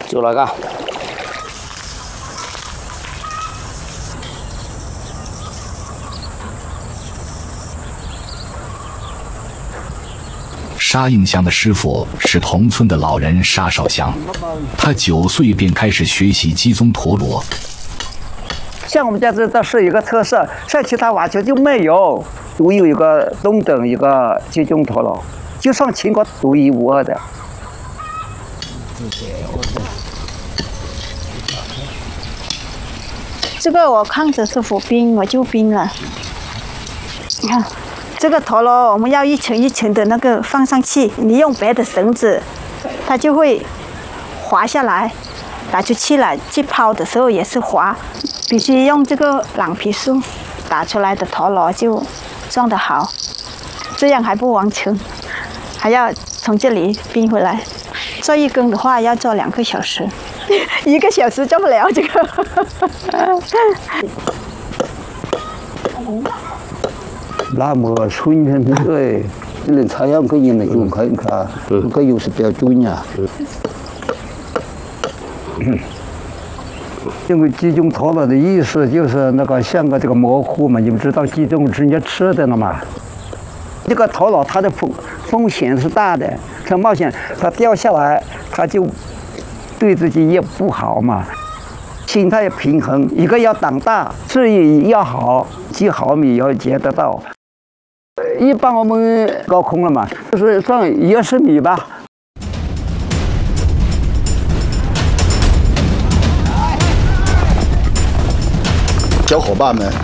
就那个。 沙应祥的师傅是同村的老人沙少祥，他9岁便开始学习鸡枞陀螺。 像我们家这是一个特色，像其他瓦球就没有，独有一个中等一个鸡枞陀螺，就算全国独一无二的。 这个我看着是浮冰，我就冰了。你看。这个陀螺我们要一层一层的那个放上去，你用别的绳子，它就会滑下来，打出去了。去抛的时候也是滑，必须用这个朗皮树打出来的陀螺就撞得好，这样还不完成，还要从这里冰回来。做一根的话要做2个小时，1个小时做不了这个。 那么春天对，那太阳可以那种看看，可有时比较准呀。因为鸡枞陀螺的意思就是那个像个这个模糊嘛，你们知道鸡枞是人家吃的了嘛？这个陀螺它的风险是大的，像冒险它掉下来，它就对自己也不好嘛。心态平衡，一个要胆大，视野要好，几毫米要接得到。一般我们高空了嘛，就是算10米吧。 小伙伴们